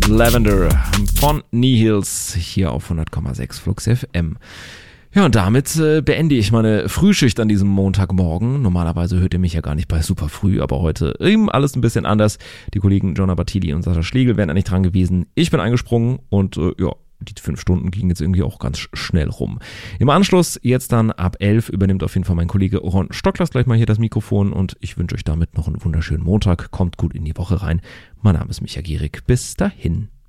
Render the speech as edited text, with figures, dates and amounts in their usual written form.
Lavender von Nihils hier auf 100,6 Flux FM. Ja, und damit beende ich meine Frühschicht an diesem Montagmorgen. Normalerweise hört ihr mich ja gar nicht bei super früh, aber heute eben alles ein bisschen anders. Die Kollegen Jonna Bartili und Sascha Schlegel wären eigentlich dran gewesen. Ich bin eingesprungen und die 5 Stunden gingen jetzt irgendwie auch ganz schnell rum. Im Anschluss, jetzt dann ab 11, übernimmt auf jeden Fall mein Kollege Ron Stocklers gleich mal hier das Mikrofon und ich wünsche euch damit noch einen wunderschönen Montag. Kommt gut in die Woche rein. Mein Name ist Micha Gierig. Bis dahin.